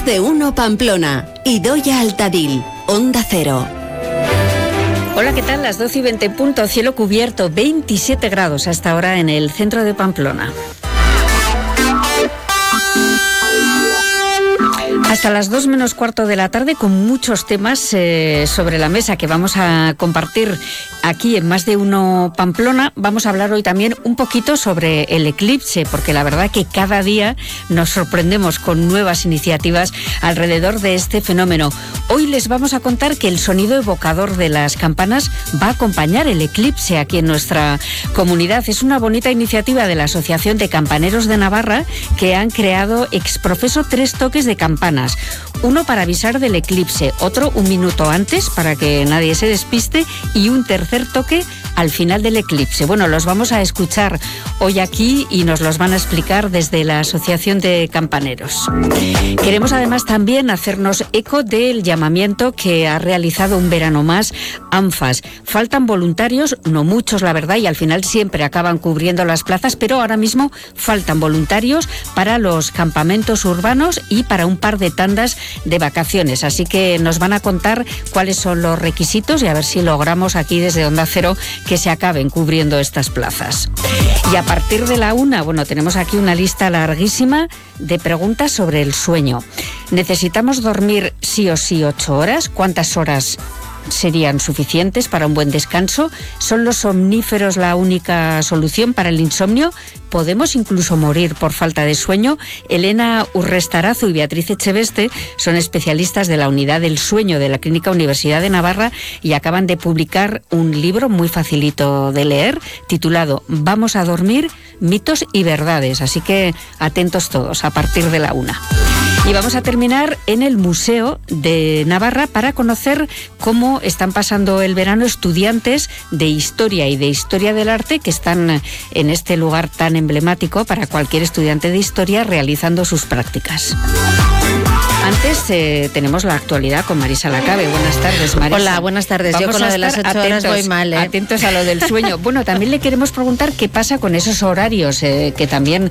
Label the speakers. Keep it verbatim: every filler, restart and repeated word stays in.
Speaker 1: Más de uno Pamplona. Idoia Altadil, Onda Cero.
Speaker 2: Hola, ¿qué tal? Las doce y veinte punto, cielo cubierto, veintisiete grados hasta ahora en el centro de Pamplona. Hasta las dos menos cuarto de la tarde, con muchos temas eh, sobre la mesa que vamos a compartir aquí en Más de uno Pamplona. Vamos a hablar hoy también un poquito sobre el eclipse, porque la verdad que cada día nos sorprendemos con nuevas iniciativas alrededor de este fenómeno. Hoy les vamos a contar que el sonido evocador de las campanas va a acompañar el eclipse aquí en nuestra comunidad. Es una bonita iniciativa de la Asociación de Campaneros de Navarra, que han creado ex profeso tres toques de campanas. Uno para avisar del eclipse, otro un minuto antes para que nadie se despiste y un tercer toque al final del eclipse. Bueno, los vamos a escuchar hoy aquí y nos los van a explicar desde la Asociación de Campaneros. Queremos además también hacernos eco del llamamiento que ha realizado Un Verano Más ANFAS. Faltan voluntarios, no muchos la verdad, y al final siempre acaban cubriendo las plazas, pero ahora mismo faltan voluntarios para los campamentos urbanos y para un par de tandas de vacaciones. Así que nos van a contar cuáles son los requisitos y a ver si logramos aquí desde Onda Cero que se acaben cubriendo estas plazas. Y a partir de la una, bueno, tenemos aquí una lista larguísima de preguntas sobre el sueño. ¿Necesitamos dormir sí o sí ocho horas? ¿Cuántas horas serían suficientes para un buen descanso? ¿Son los somníferos la única solución para el insomnio? ¿Podemos incluso morir por falta de sueño? Elena Urrestarazu y Beatriz Echeveste son especialistas de la Unidad del Sueño de la Clínica Universidad de Navarra y acaban de publicar un libro muy facilito de leer titulado Vamos a dormir, mitos y verdades. Así que atentos todos a partir de la una. Y vamos a terminar en el Museo de Navarra para conocer cómo están pasando el verano estudiantes de Historia y de Historia del Arte que están en este lugar tan emblemático para cualquier estudiante de Historia realizando sus prácticas. Antes eh, tenemos la actualidad con Marisa Lacabe. Buenas tardes, Marisa.
Speaker 3: Hola, buenas tardes.
Speaker 2: Vamos
Speaker 3: Yo con lo de las ocho horas voy mal, ¿eh?
Speaker 2: Atentos a lo del sueño. Bueno, también le queremos preguntar qué pasa con esos horarios eh, que también